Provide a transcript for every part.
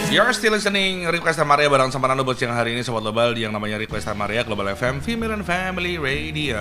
You're still listening Request Time Area bareng sama Nando buat siang hari ini Sobat Global yang namanya Request Time Area Global FM Female and Family Radio.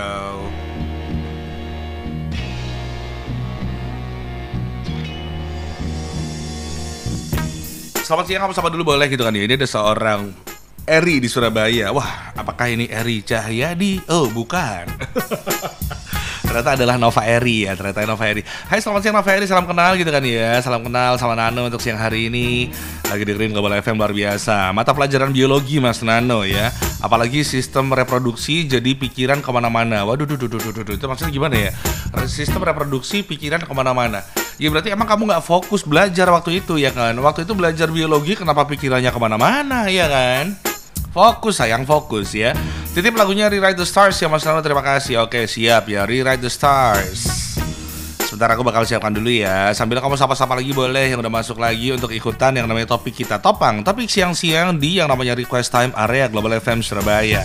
Selamat siang, kamu sapa dulu boleh gitu kan ya. Ini ada seorang Eri di Surabaya. Wah, apakah ini Eri Cahyadi? Oh, bukan. Ternyata adalah Nova Eri ya, ternyata Nova Eri. Hai, selamat siang Nova Eri, salam kenal gitu kan ya. Salam kenal sama Nano untuk siang hari ini. Lagi dengerin Global FM luar biasa. Mata pelajaran biologi Mas Nano ya. Apalagi sistem reproduksi jadi pikiran kemana-mana. Waduh, itu maksudnya gimana ya? Sistem reproduksi pikiran kemana-mana. Ya berarti emang kamu gak fokus belajar waktu itu ya kan. Waktu itu belajar biologi kenapa pikirannya kemana-mana ya kan. Fokus sayang, fokus ya. Titip lagunya Rewrite the Stars ya Mas Nano, terima kasih. Oke siap ya, Rewrite the Stars. Sebentar aku bakal siapkan dulu ya. Sambil kamu sapa-sapa lagi boleh yang udah masuk lagi untuk ikutan yang namanya topik kita. Topang, topik siang-siang di yang namanya Request Time Area Global FM Surabaya.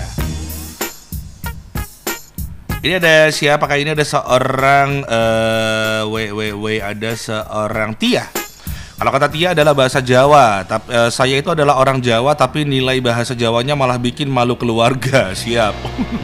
Ini ada siapa? Kayak ini ada seorang ada seorang Tia. Kalau kata Tia adalah bahasa Jawa. Saya itu adalah orang Jawa tapi nilai bahasa Jawanya malah bikin malu keluarga. Siap.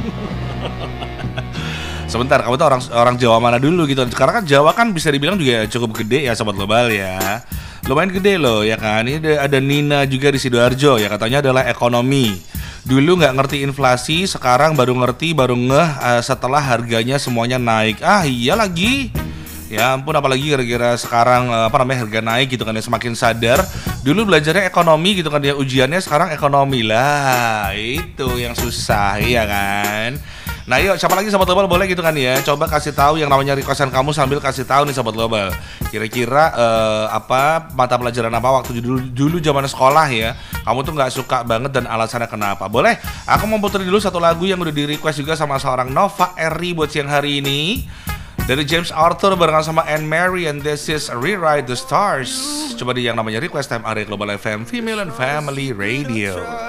Sebentar, kamu tuh orang Jawa mana dulu gitu? Karena kan Jawa kan bisa dibilang juga cukup gede ya Sobat Global ya. Lumayan gede loh ya kan. Ini ada Nina juga di Sidoarjo ya, katanya adalah ekonomi. Dulu nggak ngerti inflasi, sekarang baru ngerti, baru ngeh setelah harganya semuanya naik. Ah iya lagi. Ya ampun, apalagi gara-gara sekarang harga naik gitu kan ya, semakin sadar. Dulu belajarnya ekonomi gitu kan ya, ujiannya sekarang ekonomi lah. Itu yang susah ya kan. Nah yuk, siapa lagi Sobat Global boleh gitu kan ya. Coba kasih tahu yang namanya requestan kamu sambil kasih tahu nih Sobat Global. Kira-kira mata pelajaran apa waktu dulu zaman sekolah ya, kamu tuh nggak suka banget dan alasannya kenapa? Boleh, aku mau puterin dulu satu lagu yang udah di request juga sama seorang Nova Eri buat siang hari ini. Dari James Arthur barengan sama Anne Mary, and this is Rewrite the Stars. Coba di yang namanya Request Time Area Global FM Female and Family Radio.